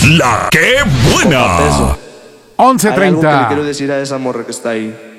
La que buena. Hay algo que le 11:30. quiero decir a esa morra que está ahí.